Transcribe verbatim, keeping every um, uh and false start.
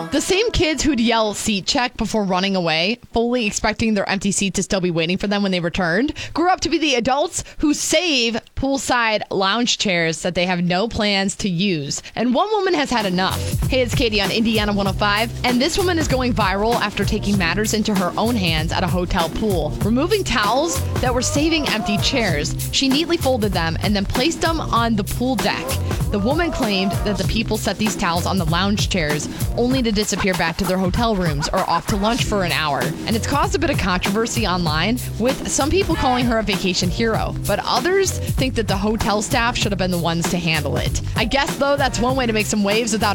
The same kids who'd yell seat check before running away, fully expecting their empty seat to still be waiting for them when they returned, grew up to be the adults who save poolside lounge chairs that they have no plans to use. And one woman has had enough. Hey, it's Katie on Indiana one oh five, and this woman is going viral after taking matters into her own hands at a hotel pool. Removing towels that were saving empty chairs, she neatly folded them and then placed them on the pool deck. The woman claimed that the people set these towels on the lounge chairs only to disappear back to their hotel rooms or off to lunch for an hour. And it's caused a bit of controversy online, with some people calling her a vacation hero, but others think that the hotel staff should have been the ones to handle it. I guess, though, that's one way to make some waves without